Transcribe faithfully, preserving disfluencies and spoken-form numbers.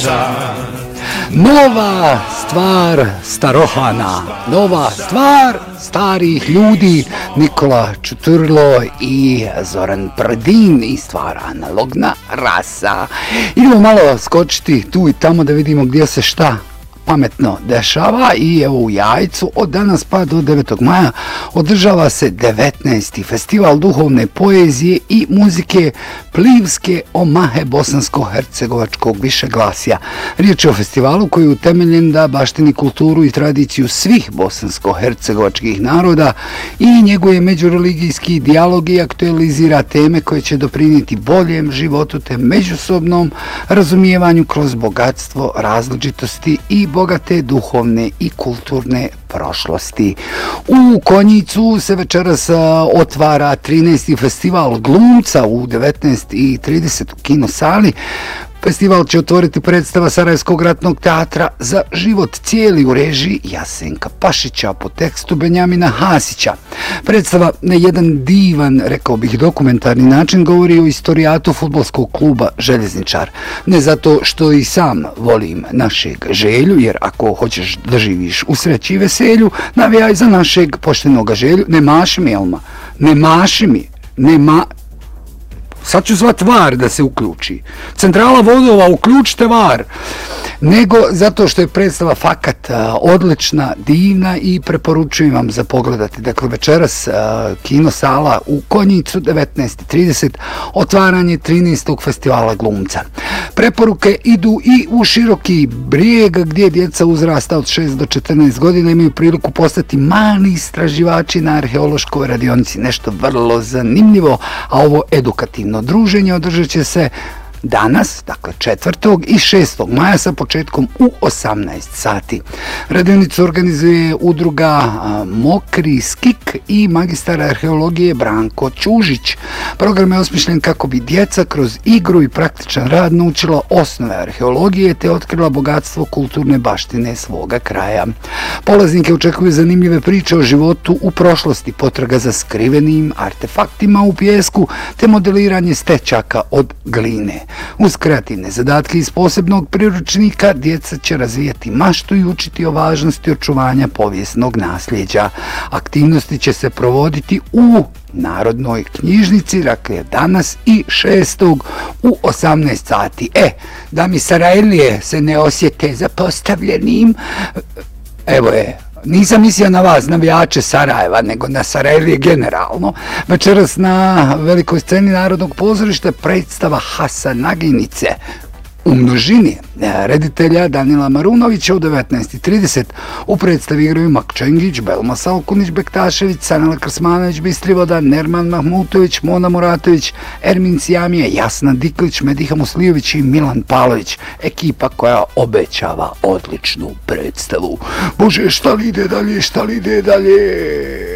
rasa. Nova stvar starohana, nova stvar starih ljudi, Nikola Čuturlo i Zoran Prdin i stvar analogna rasa. Idemo malo skočiti tu i tamo da vidimo gdje se šta pametno dešava i evo u Jajcu od danas pa do devetog maja održava se devetnaesti festival duhovne poezije i muzike Plivske omahe bosansko-hercegovačkog višeglasja. Riječ je o festivalu koji je utemeljen da baštini kulturu i tradiciju svih bosansko-hercegovačkih naroda i njeguje međureligijski dijalog i aktualizira teme koje će doprinijeti boljem životu te međusobnom razumijevanju kroz bogatstvo različitosti i bogate duhovne i kulturne prošlosti. U Konjicu se večeras otvara trinaesti festival glumca u devetnaest i trideset u kinosali. Festival će otvoriti predstava Sarajevskog ratnog teatra Za život cijeli u režiji Jasenka Pašića po tekstu Benjamina Hasića. Predstava na jedan divan, rekao bih, dokumentarni način govori o istorijatu fudbalskog kluba Željezničar. Ne zato što i sam volim našeg Želju, jer ako hoćeš da živiš u sreći i veselju, navijaj za našeg poštenog Želju. Ne maši mi, Elma, ne maši mi, ne ma... Sad ću zvat var da se uključi. Centrala vodova, uključite var. Nego zato što je predstava fakat a, odlična, divna i preporučujem vam za pogledati. Dakle, večeras a, kinosala u Konjicu, devetnaest i trideset, otvaranje trinaestog festivala glumca. Preporuke idu i u Široki Brijeg, gdje djeca uzrasta od šest do četrnaest godina imaju priliku postati mali istraživači na arheološkoj radionici. Nešto vrlo zanimljivo, a ovo edukativno druženje održat će se danas, dakle četvrtog i šestog maja sa početkom u osamnaest sati. Radionicu organizuje udruga a, Mokri Skik i magistar arheologije Branko Ćužić. Program je osmišljen kako bi djeca kroz igru i praktičan rad naučila osnove arheologije te otkrila bogatstvo kulturne baštine svoga kraja. Polaznike očekuju zanimljive priče o životu u prošlosti, potraga za skrivenim artefaktima u pijesku te modeliranje stečaka od gline. Uz kreativne zadatke iz posebnog priručnika djeca će razvijati maštu i učiti o važnosti očuvanja povijesnog nasljeđa. Aktivnosti će se provoditi u Narodnoj knjižnici, dakle danas i šestog u osamnaest sati. E, da mi Sarajlije se ne osjete zapostavljenim, evo je, nisam mislio na vas, navijače Sarajeva, nego na Sarajlije generalno. Večeras na velikoj sceni Narodnog pozorišta predstava Hasanaginice u množini reditelja Danila Marunovića u devetnaest i trideset. U predstavi igraju Makčengić, Belma Salkunić, Bektašević, Sanela Krsmanović, Bistrivoda, Nerman Mahmutović, Mona Muratović, Ermin Sjamije, Jasna Diklić, Mediha Muslijović i Milan Palović. Ekipa koja obećava odličnu predstavu. Bože, šta li ide dalje, šta li ide dalje?